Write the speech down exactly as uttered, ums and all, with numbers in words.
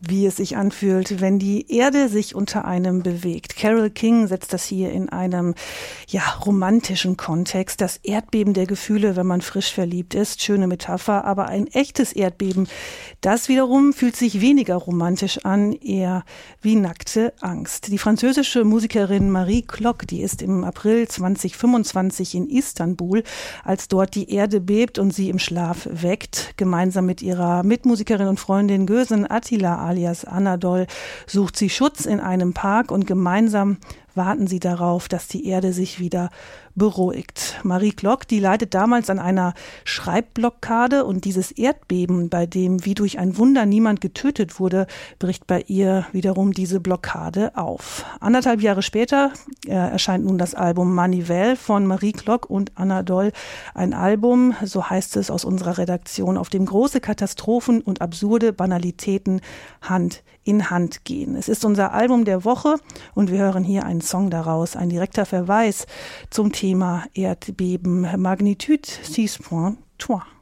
wie es sich anfühlt, wenn die Erde sich unter einem bewegt. Carole King setzt das hier in einem ja, romantischen Kontext. Das Erdbeben der Gefühle, wenn man frisch verliebt ist. Schöne Metapher, aber ein echtes Erdbeben, das wiederum fühlt sich weniger romantisch an, eher wie nackte Angst. Die französische Musikerin Marie Klock, die ist im April zwanzig fünfundzwanzig in Istanbul, als dort die Erde bebt und sie im Schlaf weckt. Gemeinsam mit ihrer Mitmusikerin und Freundin Gösen Attila alias Anadol sucht sie Schutz in einem Park und gemeinsam warten sie darauf, dass die Erde sich wieder beruhigt. Marie Klock, die leidet damals an einer Schreibblockade und dieses Erdbeben, bei dem wie durch ein Wunder niemand getötet wurde, bricht bei ihr wiederum diese Blockade auf. Anderthalb Jahre später äh, erscheint nun das Album Manivelle von Marie Klock und Anadol. Ein Album, so heißt es aus unserer Redaktion, auf dem große Katastrophen und absurde Banalitäten Hand in Hand gehen. Es ist unser Album der Woche und wir hören hier einen Song daraus, ein direkter Verweis zum Thema Erdbeben. Magnitude six point trois.